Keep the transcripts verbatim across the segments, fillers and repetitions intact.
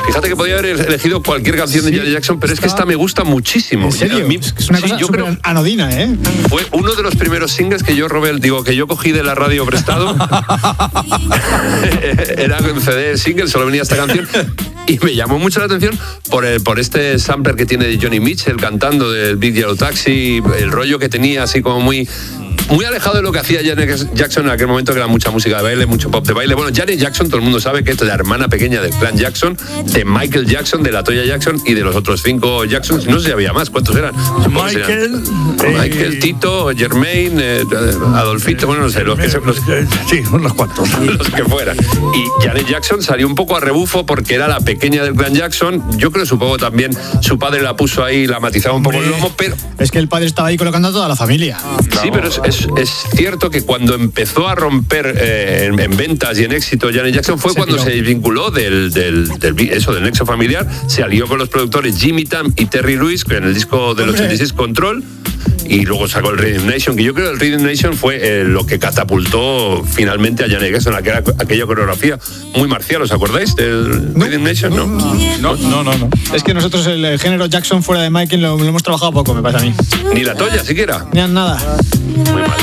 Fíjate que podía haber elegido cualquier canción de sí, Janet Jackson, pero es que esta me gusta muchísimo. ¿En serio? Mí, es, que es una sí, cosa yo creo, anodina, ¿eh? Fue uno de los primeros singles que yo robé, digo, que yo cogí de la radio prestado. Era un C D single, solo venía esta canción. Y me llamó mucho la atención por, el, por este sampler que tiene de Johnny Mitchell cantando del Big Yellow Taxi, el rollo que tenía así como muy... Muy alejado de lo que hacía Janet Jackson en aquel momento, que era mucha música de baile, mucho pop de baile. Bueno, Janet Jackson, todo el mundo sabe que es la hermana pequeña del clan Jackson, de Michael Jackson, de la Toya Jackson y de los otros cinco Jacksons. No sé si había más, ¿cuántos eran? Michael, eh, Michael, Tito, Jermaine, eh, Adolfito, bueno, no sé, los que se... Los, sí, unos cuantos. Los que fueran. Y Janet Jackson salió un poco a rebufo porque era la pequeña del clan Jackson. Yo creo, supongo también, su padre la puso ahí, la matizaba un poco el lomo, pero... Es que el padre estaba ahí colocando a toda la familia. Sí, pero es, es, es cierto que cuando empezó a romper eh, en, en ventas y en éxito Janet Jackson fue se cuando tiró. se desvinculó del, del, del, eso, del nexo familiar, se alió con los productores Jimmy Tam y Terry Lewis en el disco del ochenta y seis Control, y luego sacó el Rhythm Nation, que yo creo que el Rhythm Nation fue eh, lo que catapultó finalmente a Janet Jackson, aquella, aquella coreografía muy marcial. ¿Os acordáis del no, Rhythm Nation? No. No no, no, no, no. Es que nosotros el, el género Jackson fuera de Michael lo, lo hemos trabajado poco, me parece a mí. Ni la Toya siquiera. Ni nada. Muy mal.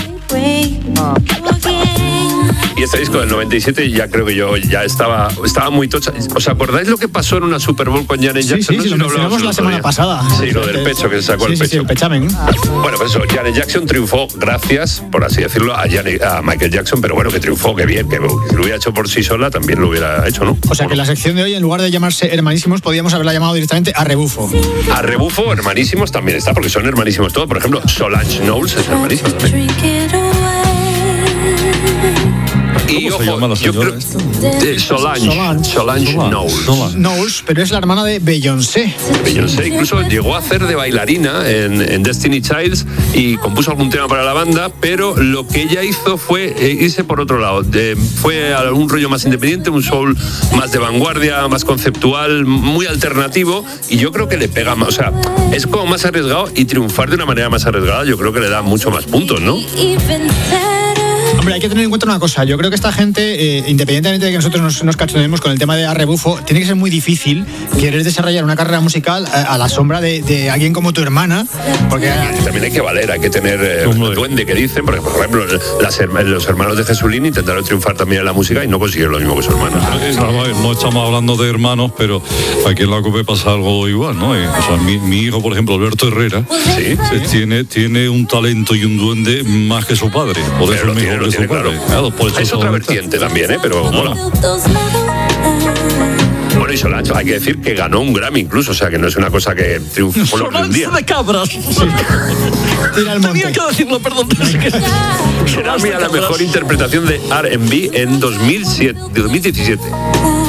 Y este disco del noventa y siete ya creo que yo ya estaba estaba muy tocha. ¿Os acordáis lo que pasó en una Super Bowl con Janet Jackson? Sí, sí, no sí, sé lo mencionamos la semana día. pasada. Sí, lo del pecho, que se sacó sí, el sí, pecho. Sí, el pechamen. Bueno, pues eso, Janet Jackson triunfó gracias, por así decirlo, a, Janet, a Michael Jackson, pero bueno, que triunfó, que bien, que si lo hubiera hecho por sí sola también lo hubiera hecho, ¿no? O sea, que la sección de hoy, en lugar de llamarse Hermanísimos, podríamos haberla llamado directamente a rebufo. A rebufo, Hermanísimos también está, porque son hermanísimos todos. Por ejemplo, Solange Knowles es hermanísimo también. Y ¿Cómo ojo, se llama la yo señora creo, esta? eh, Solange, Solange, Solange Knowles. Knowles, pero es la hermana de Beyoncé. Beyoncé incluso llegó a hacer de bailarina en, en Destiny Childs y compuso algún tema para la banda, pero lo que ella hizo fue eh, irse por otro lado. De, fue a un rollo más independiente, un soul más de vanguardia, más conceptual, muy alternativo, y yo creo que le pega más. O sea, es como más arriesgado, y triunfar de una manera más arriesgada yo creo que le da mucho más puntos, ¿no? Hombre, hay que tener en cuenta una cosa. Yo creo que esta gente, eh, independientemente de que nosotros nos, nos cachonemos con el tema de arrebufo, tiene que ser muy difícil querer desarrollar una carrera musical a, a la sombra de, de alguien como tu hermana. Porque también hay que valer, hay que tener eh, un duende que dicen. Porque, por ejemplo, las, los hermanos de Jesulín intentaron triunfar también en la música y no consiguieron lo mismo que su hermano. No, no estamos hablando de hermanos, pero aquí en la C O P E pasa algo igual, ¿no? O sea, mi, mi hijo, por ejemplo, Alberto Herrera, ¿sí? tiene, tiene un talento y un duende más que su padre. Por eso es mejor que su padre. Claro. Claro, por eso es otra vertiente también, ¿eh? Pero mola. Bueno, y Solange, hay que decir que ganó un Grammy incluso, o sea, que no es una cosa que triunfó por un día. de cabras. Sí. Tenía que decirlo, perdón. Grammy a la mejor interpretación de R and B en dos mil diecisiete.